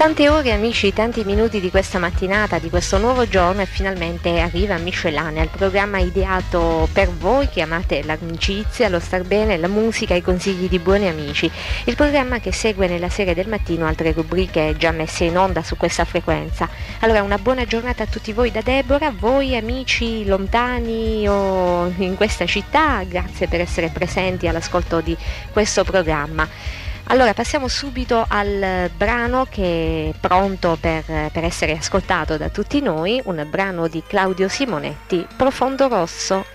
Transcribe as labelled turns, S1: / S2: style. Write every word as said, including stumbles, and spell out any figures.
S1: Tante ore amici, tanti minuti di questa mattinata, di questo nuovo giorno e finalmente arriva Miscellanea, il programma ideato per voi che amate l'amicizia, lo star bene, la musica, i consigli di buoni amici. Il programma che segue nella serie del mattino altre rubriche già messe in onda su questa frequenza. Allora una buona giornata a tutti voi da Deborah, voi amici lontani o in questa città, grazie per essere presenti all'ascolto di questo programma. Allora passiamo subito al brano che è pronto per, per essere ascoltato da tutti noi, un brano di Claudio Simonetti, Profondo Rosso.